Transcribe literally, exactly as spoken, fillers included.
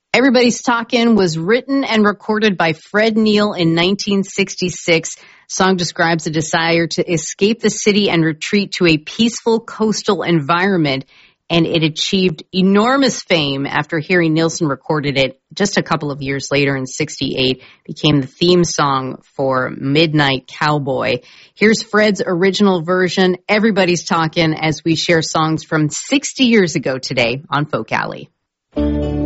Everybody's Talkin' was written and recorded by Fred Neil in nineteen sixty-six. Song describes a desire to escape the city and retreat to a peaceful coastal environment, and it achieved enormous fame after Harry Nilsson recorded it just a couple of years later in sixty-eight. Became the theme song for Midnight Cowboy. Here's Fred's original version, Everybody's Talkin', as we share songs from sixty years ago today on Folk Alley.